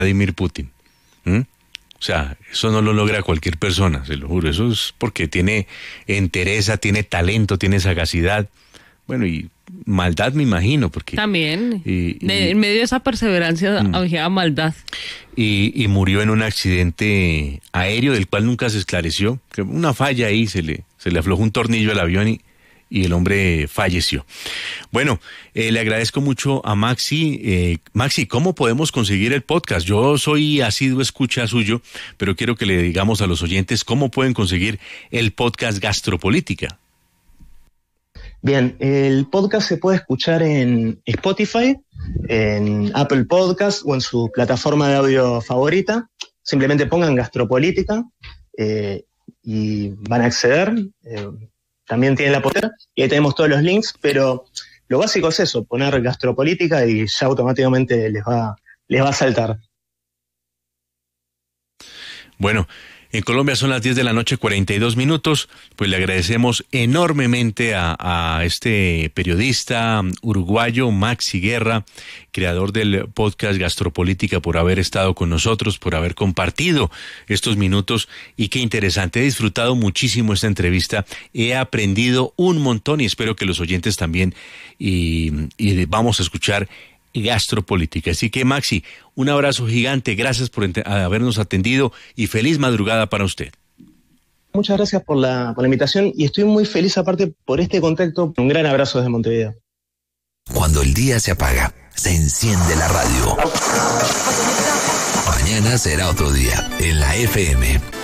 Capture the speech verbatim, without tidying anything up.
Vladimir Putin. ¿Mm? O sea, eso no lo logra cualquier persona, se lo juro. Eso es porque tiene entereza, tiene talento, tiene sagacidad. Bueno, y maldad me imagino, porque... También, y, y, de, en medio de esa perseverancia mm, había maldad. Y, y murió en un accidente aéreo del cual nunca se esclareció. Una falla ahí, se le, se le aflojó un tornillo al avión y, y el hombre falleció. Bueno, eh, le agradezco mucho a Maxi. Eh, Maxi, ¿cómo podemos conseguir el podcast? Yo soy asiduo escucha suyo, pero quiero que le digamos a los oyentes cómo pueden conseguir el podcast Gastropolítica. Bien, el podcast se puede escuchar en Spotify, en Apple Podcast o en su plataforma de audio favorita. Simplemente pongan Gastropolítica eh, y van a acceder. Eh, también tienen la postera y ahí tenemos todos los links, pero lo básico es eso, poner Gastropolítica y ya automáticamente les va, les va a saltar. Bueno, en Colombia son las diez de la noche, cuarenta y dos minutos, pues le agradecemos enormemente a, a este periodista uruguayo, Maxi Guerra, creador del podcast Gastropolítica, por haber estado con nosotros, por haber compartido estos minutos, y qué interesante, he disfrutado muchísimo esta entrevista, he aprendido un montón y espero que los oyentes también, y, y vamos a escuchar Gastropolítica. Así que, Maxi, un abrazo gigante, gracias por ent- habernos atendido y feliz madrugada para usted. Muchas gracias por la, por la invitación y estoy muy feliz aparte por este contacto. Un gran abrazo desde Montevideo. Cuando el día se apaga, se enciende la radio. Mañana será otro día en la F M.